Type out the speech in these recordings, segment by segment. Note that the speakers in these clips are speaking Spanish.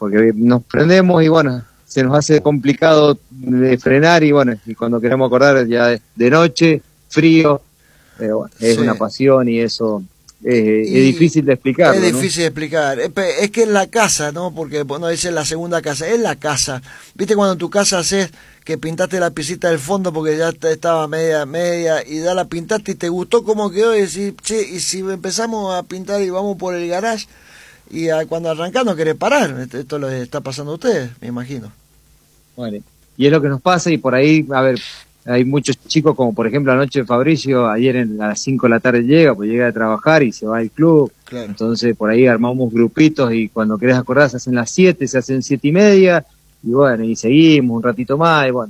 porque nos prendemos y bueno, se nos hace complicado de frenar y bueno, y cuando queremos acordar ya de noche, frío, bueno, es una pasión y eso es difícil de explicarlo, es ¿no? difícil de explicar. Es que es la casa, ¿no? Porque bueno, dice la segunda casa, es la casa. ¿Viste cuando en tu casa haces que pintaste la piecita del fondo porque ya estaba media y ya la pintaste y te gustó cómo quedó y decís, che, y si empezamos a pintar y vamos por el garage y cuando arrancás no querés parar? Esto lo está pasando a ustedes, me imagino. Bueno, y es lo que nos pasa y por ahí, a ver, hay muchos chicos como por ejemplo anoche Fabricio, ayer a las 5 de la tarde llega, pues llega de trabajar y se va al club, Claro. Entonces por ahí armamos grupitos y cuando querés acordar se hacen las 7, se hacen 7:30 y bueno, y seguimos un ratito más y bueno,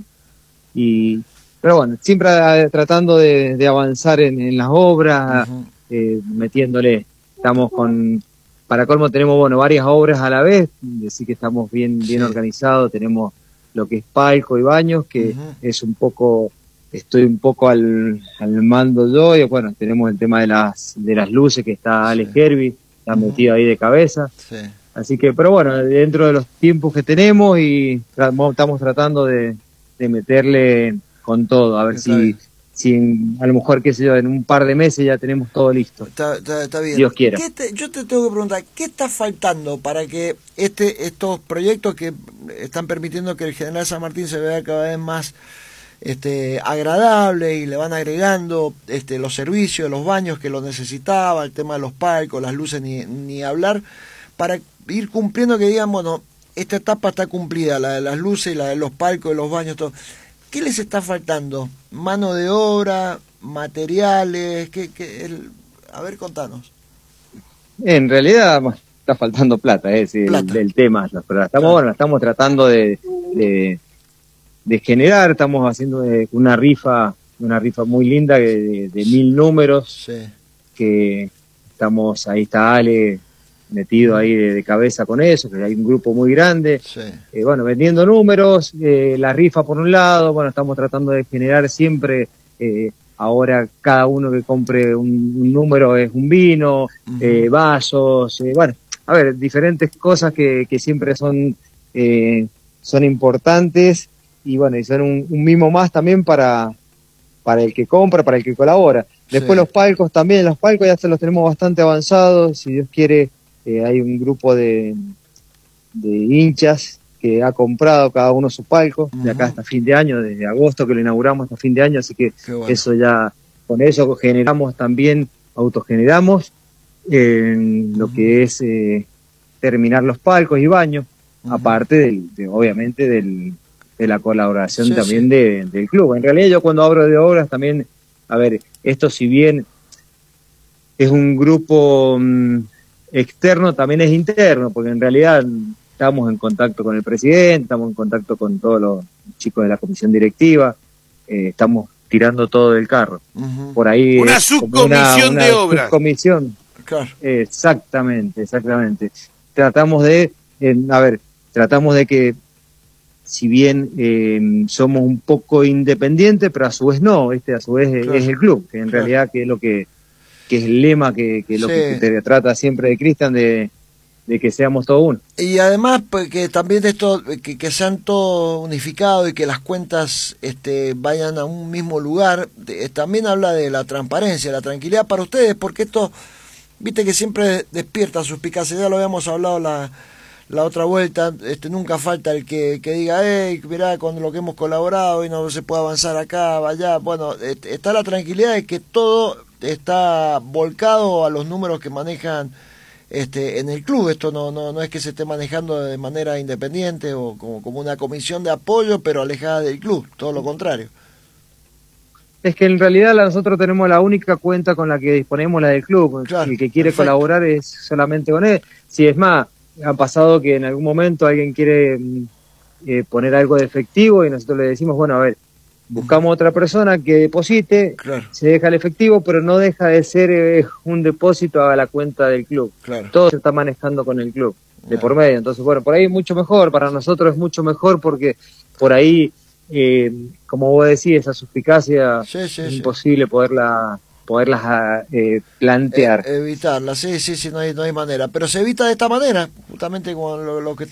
pero bueno, siempre tratando de avanzar en las obras, metiéndole, estamos para colmo tenemos bueno varias obras a la vez, decir que estamos bien organizados, tenemos lo que es palco y baños, que es un poco, estoy un poco al mando yo, y bueno, tenemos el tema de las luces que está Alex Herby, está metido ahí de cabeza, así que, pero bueno, dentro de los tiempos que tenemos y estamos tratando de meterle con todo, a ver si a lo mejor, qué sé yo, en un par de meses ya tenemos todo listo. Está bien. Dios quiera. Yo te tengo que preguntar, ¿qué está faltando para que estos proyectos que están permitiendo que el General San Martín se vea cada vez más agradable y le van agregando los servicios, los baños que lo necesitaba, el tema de los palcos, las luces, ni hablar, para ir cumpliendo que digan, bueno, esta etapa está cumplida, la de las luces, la de los palcos, de los baños, todo? ¿Qué les está faltando? ¿Mano de obra? ¿Materiales? A ver, contanos. En realidad está faltando plata, el tema. Pero estamos tratando de generar, estamos haciendo una rifa muy linda de 1000 números, que estamos, ahí está Ale metido ahí de cabeza con eso, que hay un grupo muy grande, bueno, vendiendo números, la rifa por un lado, bueno, estamos tratando de generar siempre, ahora cada uno que compre un número es un vino, vasos, bueno, a ver, diferentes cosas que siempre son importantes y bueno, y son un mimo más también para el que compra, para el que colabora. Después los palcos también, los palcos ya se los tenemos bastante avanzados, si Dios quiere. Hay un grupo de hinchas que ha comprado cada uno su palco, de acá hasta fin de año, desde agosto que lo inauguramos hasta fin de año, así que bueno, eso ya, con eso generamos también, autogeneramos lo que es terminar los palcos y baños, aparte obviamente de la colaboración también del club. En realidad yo cuando hablo de obras también, a ver, esto si bien es un grupo externo, también es interno, porque en realidad estamos en contacto con el presidente, estamos en contacto con todos los chicos de la comisión directiva, estamos tirando todo del carro. Por ahí una subcomisión de obras. Subcomisión. Claro. Exactamente. Tratamos de que, si bien somos un poco independientes, pero a su vez no, a su vez es el club, que en realidad que es lo que es el lema que lo que te trata siempre de Cristian, de que seamos todos uno. Y además que también esto, que sean todos unificados y que las cuentas vayan a un mismo lugar, también habla de la transparencia, la tranquilidad para ustedes, porque esto, viste que siempre despierta suspicacia, ya lo habíamos hablado la otra vuelta, nunca falta el que diga, mirá, con lo que hemos colaborado y no se puede avanzar acá, allá. Bueno, está la tranquilidad de que todo está volcado a los números que manejan en el club. Esto no es que se esté manejando de manera independiente o como una comisión de apoyo, pero alejada del club, todo lo contrario. Es que en realidad nosotros tenemos la única cuenta con la que disponemos, la del club. Claro, el que quiere colaborar es solamente con él. Si es más, ha pasado que en algún momento alguien quiere poner algo de efectivo y nosotros le decimos, bueno, a ver, buscamos otra persona que deposite, se deja el efectivo, pero no deja de ser un depósito a la cuenta del club. Todo se está manejando con el club, de por medio. Entonces, bueno, por ahí es mucho mejor, para nosotros es mucho mejor porque por ahí, como vos decís, esa suspicacia es imposible poderlas plantear. Evitarla, sí, no hay manera. Pero se evita de esta manera, justamente con lo que